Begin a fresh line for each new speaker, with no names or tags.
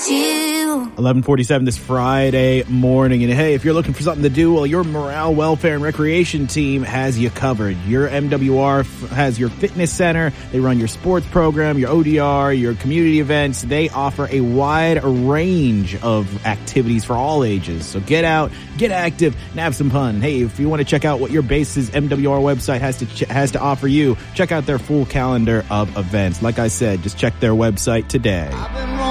11:47 this Friday morning. And hey, if you're looking for something to do, well, your Morale, Welfare, and Recreation team has you covered. Your MWR has your fitness center. They run your sports program, your ODR, your community events. They offer a wide range of activities for all ages. So get out, get active, and have some fun. Hey, if you want to check out what your base's MWR website has to offer you, check out their full calendar of events. Like I said, just check their website today.